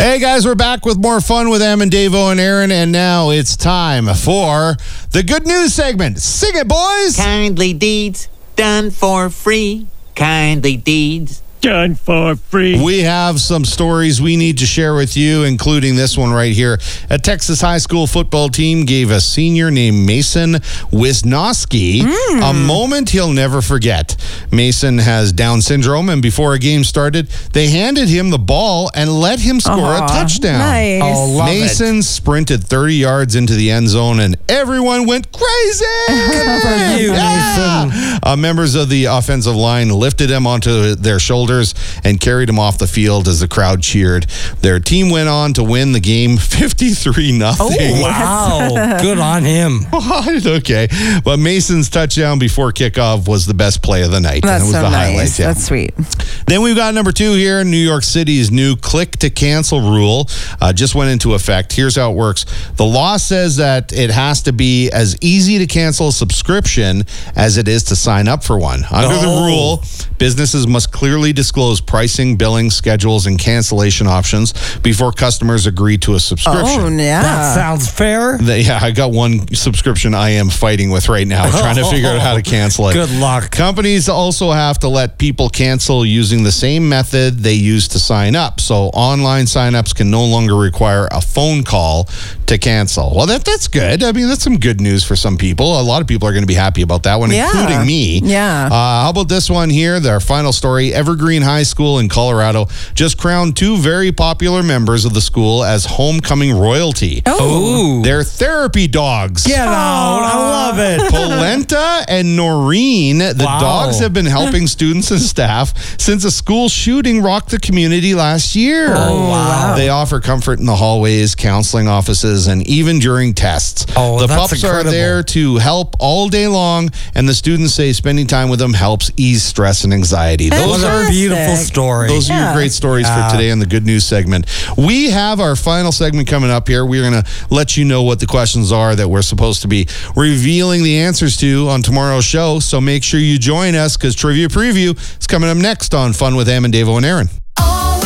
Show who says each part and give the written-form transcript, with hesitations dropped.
Speaker 1: Hey guys, we're back with more fun with Em and Davo and Aaron, and now it's time for the good news segment. Sing it, boys!
Speaker 2: Kindly deeds done for free. Kindly deeds done for free.
Speaker 1: We have some stories we need to share with you, including this one right here. A Texas high school football team gave a senior named Mason Wisnowski a moment he'll never forget. Mason has Down syndrome, and before a game started, they handed him the ball and let him score a touchdown.
Speaker 3: Nice.
Speaker 4: Oh, love
Speaker 1: Mason sprinted 30 yards into the end zone, and everyone went crazy.
Speaker 4: Good for you, Mason.
Speaker 1: Members of the offensive line lifted him onto their shoulders and carried him off the field as the crowd cheered. Their team went on to win the game 53-0.
Speaker 4: Oh, wow. Good on him.
Speaker 1: Okay. But Mason's touchdown before kickoff was the best play of the night.
Speaker 3: That's
Speaker 1: and it was
Speaker 3: so
Speaker 1: the
Speaker 3: nice.
Speaker 1: highlight. Yeah.
Speaker 3: That's sweet.
Speaker 1: Then we've got number 2 here. New York City's new click-to-cancel rule just went into effect. Here's how it works. The law says that it has to be as easy to cancel a subscription as it is to sign up for one. Under the rule, businesses must clearly disclose pricing, billing, schedules, and cancellation options before customers agree to a subscription.
Speaker 3: Oh, yeah.
Speaker 4: That sounds fair.
Speaker 1: Yeah, I got one subscription I am fighting with right now, trying to figure out how to cancel it.
Speaker 4: Good luck.
Speaker 1: Companies also have to let people cancel using the same method they use to sign up. So online signups can no longer require a phone call to cancel. Well, that's good. I mean, that's some good news for some people. A lot of people are going to be happy about that one, including me.
Speaker 3: Yeah.
Speaker 1: How about this one here? Our final story. Evergreen High School in Colorado just crowned 2 very popular members of the school as homecoming royalty.
Speaker 4: Ooh.
Speaker 1: They're therapy dogs.
Speaker 4: Get out. I love it.
Speaker 1: Polenta and Noreen, the dogs have been helping students and staff since a school shooting rocked the community last year.
Speaker 4: Oh, wow.
Speaker 1: They offer comfort in the hallways, counseling offices, and even during tests.
Speaker 4: Oh,
Speaker 1: the
Speaker 4: that's
Speaker 1: pups
Speaker 4: incredible.
Speaker 1: are there to help all day long, and the students say spending time with them helps ease stress and anxiety.
Speaker 4: What a beautiful story.
Speaker 1: Those are your great stories for today in the good news segment. We have our final segment coming up here. We're going to let you know what the questions are that we're supposed to be revealing the answers to on tomorrow's show. So make sure you join us because Trivia Preview is coming up next on Fun with Em and Davo and Aaron.